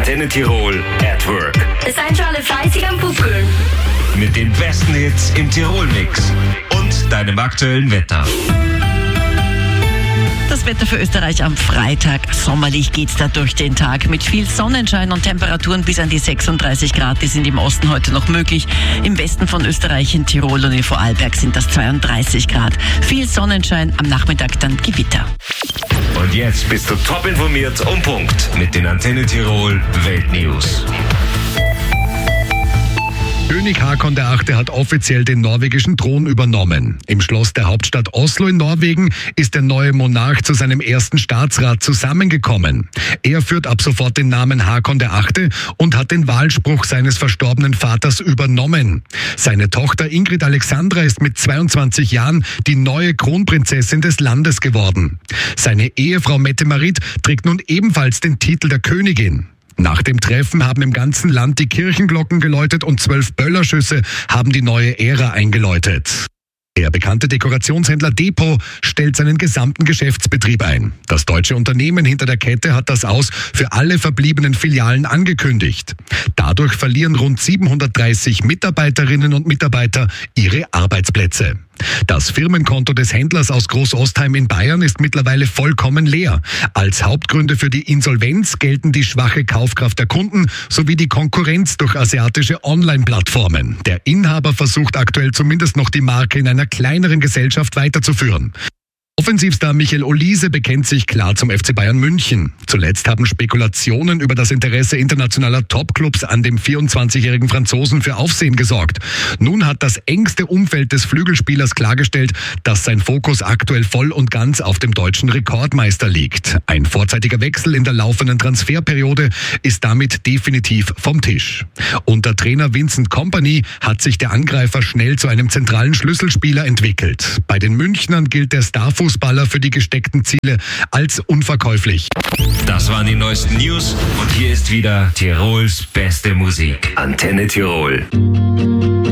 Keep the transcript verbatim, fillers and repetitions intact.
Antenne Tirol at Work. Seid schon alle fleißig am Pupkeln. Mit den besten Hits im Tirol-Mix und deinem aktuellen Wetter. Das Wetter für Österreich am Freitag. Sommerlich geht's da durch den Tag mit viel Sonnenschein und Temperaturen bis an die sechsunddreißig Grad. Die sind im Osten heute noch möglich. Im Westen von Österreich, in Tirol und in Vorarlberg sind das zweiunddreißig Grad. Viel Sonnenschein, am Nachmittag dann Gewitter. Und jetzt bist du top informiert um Punkt mit den Antenne Tirol Weltnews. König Haakon der Achte hat offiziell den norwegischen Thron übernommen. Im Schloss der Hauptstadt Oslo in Norwegen ist der neue Monarch zu seinem ersten Staatsrat zusammengekommen. Er führt ab sofort den Namen Haakon der Achte und hat den Wahlspruch seines verstorbenen Vaters übernommen. Seine Tochter Ingrid Alexandra ist mit zweiundzwanzig Jahren die neue Kronprinzessin des Landes geworden. Seine Ehefrau Mette-Marit trägt nun ebenfalls den Titel der Königin. Nach dem Treffen haben im ganzen Land die Kirchenglocken geläutet und zwölf Böllerschüsse haben die neue Ära eingeläutet. Der bekannte Dekorationshändler Depot stellt seinen gesamten Geschäftsbetrieb ein. Das deutsche Unternehmen hinter der Kette hat das Aus für alle verbliebenen Filialen angekündigt. Dadurch verlieren rund siebenhundertdreißig Mitarbeiterinnen und Mitarbeiter ihre Arbeitsplätze. Das Firmenkonto des Händlers aus Großostheim in Bayern ist mittlerweile vollkommen leer. Als Hauptgründe für die Insolvenz gelten die schwache Kaufkraft der Kunden sowie die Konkurrenz durch asiatische Online-Plattformen. Der Inhaber versucht aktuell zumindest noch die Marke in einer kleineren Gesellschaft weiterzuführen. Offensivstar Michael Olise bekennt sich klar zum F C Bayern München. Zuletzt haben Spekulationen über das Interesse internationaler Topclubs an dem vierundzwanzigjährigen Franzosen für Aufsehen gesorgt. Nun hat das engste Umfeld des Flügelspielers klargestellt, dass sein Fokus aktuell voll und ganz auf dem deutschen Rekordmeister liegt. Ein vorzeitiger Wechsel in der laufenden Transferperiode ist damit definitiv vom Tisch. Unter Trainer Vincent Kompany hat sich der Angreifer schnell zu einem zentralen Schlüsselspieler entwickelt. Bei den Münchnern gilt der Starfußballer Fußballer für die gesteckten Ziele als unverkäuflich. Das waren die neuesten News und hier ist wieder Tirols beste Musik. Antenne Tirol.